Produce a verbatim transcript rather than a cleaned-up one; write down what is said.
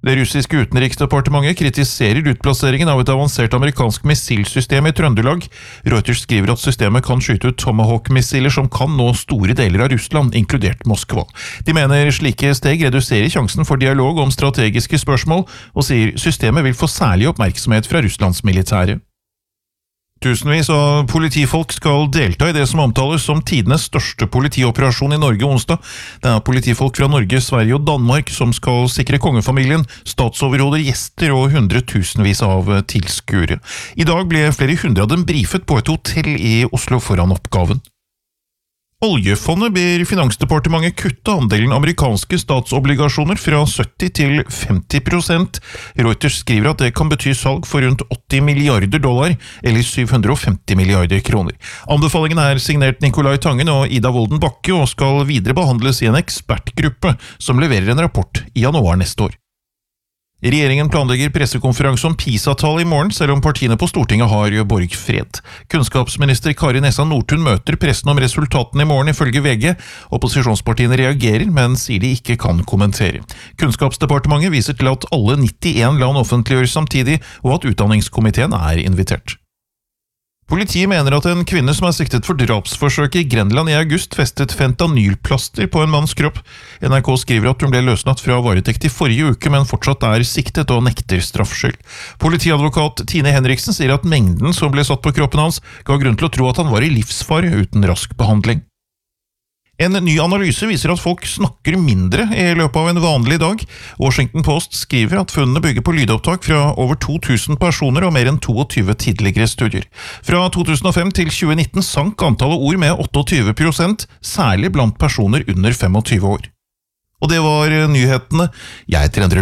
Det russiske utenriksdepartementet kritiserer utplasseringen av et avansert amerikansk missilsystem i Trøndelag. Reuters skriver at systemet kan skyte ut Tomahawk-missiler som kan nå store deler av Russland, inkludert Moskva. De mener slike steg reduserer sjansen for dialog om strategiske spørsmål, og sier systemet vil få særlig oppmerksomhet fra Russlands militære. Tusenvis av politifolk skal delta i det som omtales som tidenes største politioperasjon i Norge onsdag. Det er politifolk fra Norge, Sverige og Danmark som skal sikre kongefamilien, statsoverhoder, gjester og hundretusenvis av tilskuere. I dag ble flere hundre av dem brifet på et hotell i Oslo foran oppgaven. Oljefondet ber Finansdepartementet kutte andelen amerikanske statsobligasjoner fra sytti til femti prosent. Reuters skriver at det kan bety salg for rundt åtti milliarder dollar, eller syv hundre og femti milliarder kroner. Anbefalingen er signert Nicolai Tangen og Ida Wolden Bakke og skal videre behandles i en ekspertgruppe som leverer en rapport i januar neste år. Regjeringen planlegger pressekonferanse om PISA-tall i morgen, selv om partiene på Stortinget har borgfred. Kunnskapsminister Kari Nessa Nordtun møter pressen om resultatene i morgen ifølge V G. Opposisjonspartiene reagerer, men sier de ikke kan kommentere. Kunnskapsdepartementet viser til at alle nittien land offentliggjøres samtidig, og at utdanningskomiteen er invitert. Politiet mener at en kvinne som er siktet for drapsforsøk i Grenland i august festet fentanylplaster på en manns kropp. N R K skriver at hun ble løslatt fra varetekt i forrige uke, men fortsatt er siktet og nekter straffskyld. Politiadvokat Tine Henriksen sier at mengden som ble satt på kroppen hans ga grunn til å tro at han var i livsfare uten rask behandling. En ny analyse viser at folk snakker mindre i løpet av en vanlig dag. Washington Post skriver at funnene bygger på lydopptak fra over to tusen personer og mer enn tjueto tidligere studier. Fra to tusen og fem til tjue nitten sank antallet ord med tjueåtte prosent, særlig blant personer under tjuefem år. Og det var nyhetene. Jeg heter Endre